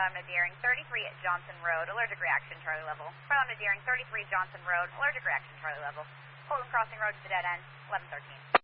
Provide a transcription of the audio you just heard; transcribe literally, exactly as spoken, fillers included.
Omni Deering thirty-three at Johnson Road, allergic reaction, Charlie level. Flight Omni Deering thirty-three Johnson Road, allergic reaction, Charlie level. Fulton Crossing Road to the dead end, eleven thirteen.